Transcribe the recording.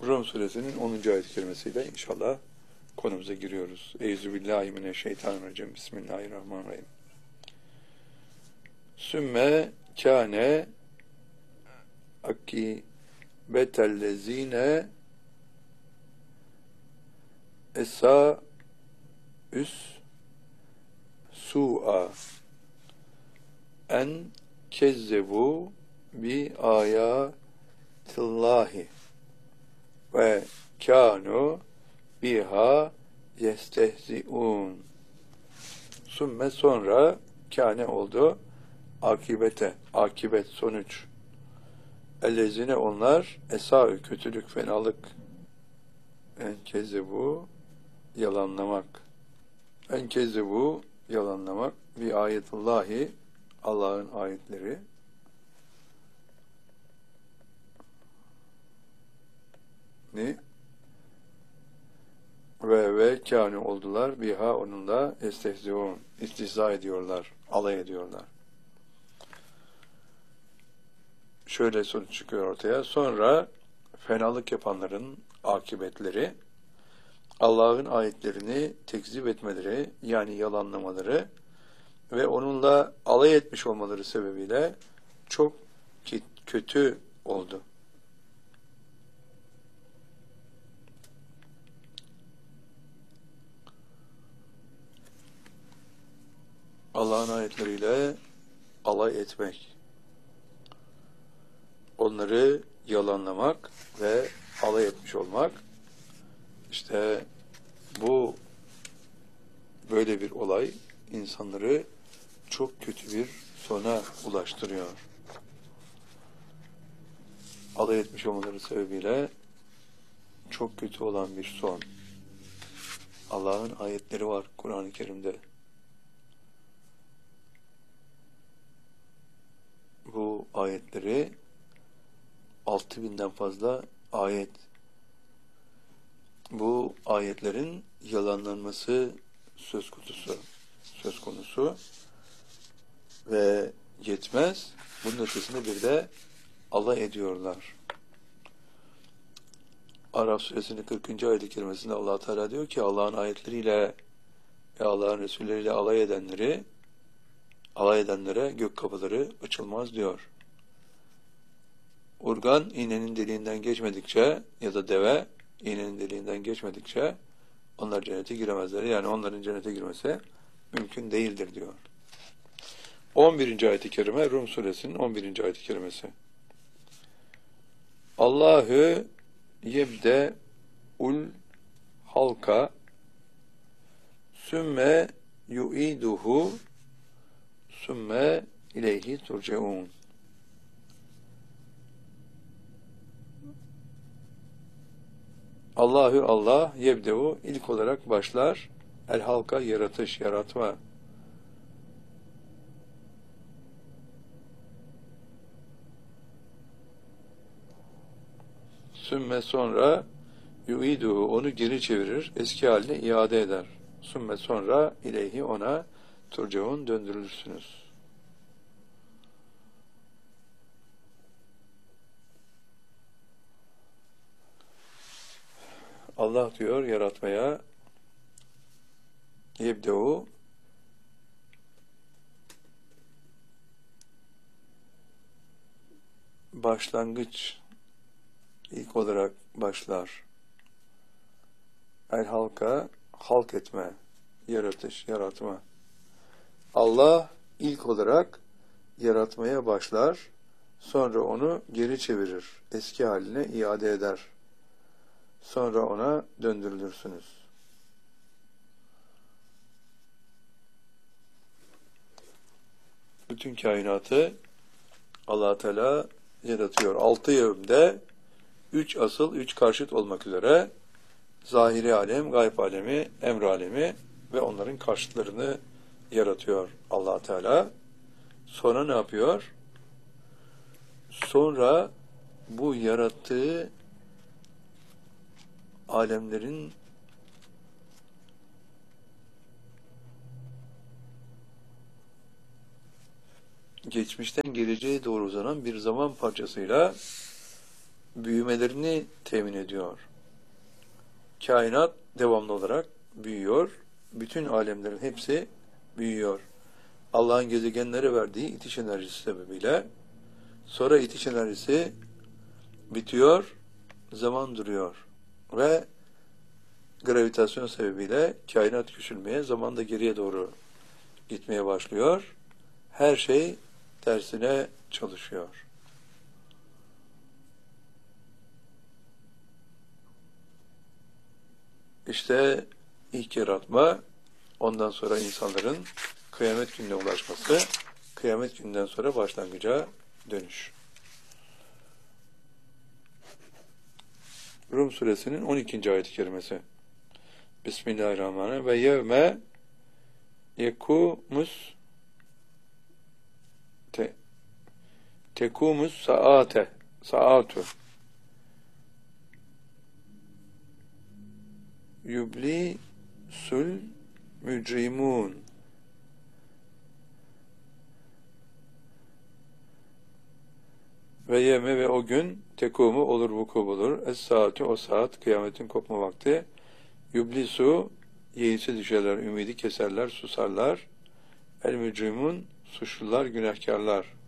Rum suresinin 10. ayet-i kerimesiyle inşallah konumuza giriyoruz. Euzubillahimineşşeytanirracim. Bismillahirrahmanirrahim. Sümme kâne akibetellezine esa üs su'a en kezzebu bi ayatillahi ve kânu biha yestehzi'un. Sümme sonra kâne oldu. Akibete, akibet, sonuç. Ellezine onlar, esâ-ü kötülük, fenalık. Enkezzebu, yalanlamak. Enkezzebu, yalanlamak. Bi ayetullahi, Allah'ın ayetleri. Ni ve kâne oldular. Biha onunla estehzi'un. İstihza ediyorlar, alay ediyorlar. Şöyle sonuç çıkıyor ortaya. Sonra fenalık yapanların akıbetleri, Allah'ın ayetlerini tekzip etmeleri, yani yalanlamaları ve onunla alay etmiş olmaları sebebiyle çok kötü oldu. Allah'ın ayetleriyle alay etmek, onları yalanlamak ve alay etmiş olmak, işte bu böyle bir olay insanları çok kötü bir sona ulaştırıyor. Alay etmiş olmaları sebebiyle çok kötü olan bir son. Allah'ın ayetleri var Kur'an-ı Kerim'de. Bu ayetleri 6000'den fazla ayet. Bu ayetlerin yalanlanması söz konusu ve yetmez. Bunun ötesinde bir de alay ediyorlar. Araf suresinin 40. ayet-i kerimesinde Allah Teala diyor ki Allah'ın ayetleriyle ve Allah'ın Resulleriyle alay edenlere gök kapıları açılmaz diyor. Urgan iğnenin deliğinden geçmedikçe ya da deve iğnenin deliğinden geçmedikçe onlar cennete giremezler. Yani onların cennete girmesi mümkün değildir diyor. 11. ayet-i kerime Rum suresinin 11. ayet-i kerimesi. Allahü yebde ul halka sümme yu'iduhu sümme ileyhi turceun. Allahü Allah yebde'u ilk olarak başlar. El halka yaratma. Sümme sonra yu'iduhu onu geri çevirir. Eski haline iade eder. Sümme sonra ileyhi ona turceun döndürülürsünüz. Allah diyor yaratmaya yebde'u başlangıç ilk olarak başlar. El halka halk etme, yaratma. Allah ilk olarak yaratmaya başlar, sonra onu geri çevirir, eski haline iade eder. Sonra ona döndürülürsünüz. Bütün kainatı Allah Teala yaratıyor. 6 yevmde 3 asıl, 3 karşıt olmak üzere zahiri alem, gayb alemi, emr alemi ve onların karşıtlarını yaratıyor Allah Teala. Sonra ne yapıyor? Sonra bu yarattığı alemlerin geçmişten geleceğe doğru uzanan bir zaman parçasıyla büyümelerini temin ediyor. Kainat devamlı olarak büyüyor. Bütün alemlerin hepsi büyüyor. Allah'ın gezegenlere verdiği itiş enerjisi sebebiyle. Sonra itiş enerjisi bitiyor, zaman duruyor. Ve gravitasyon sebebiyle kainat küçülmeye, zaman da geriye doğru gitmeye başlıyor. Her şey tersine çalışıyor. İşte ilk yaratma, ondan sonra insanların kıyamet gününe ulaşması, kıyamet günden sonra başlangıca dönüş. Rum suresinin 12. ayet-i kerimesi. Bismillahirrahmanirrahim. Ve yevme yekumus tekumus saatu yublisul mücrimun. Ve yeme ve o gün tekumu olur, vuku bulur. Es-saatü, o saat, kıyametin kopma vakti. Yublisu, yeğisi düşerler, ümidi keserler, susarlar. El-mücrimun, suçlular, günahkarlar.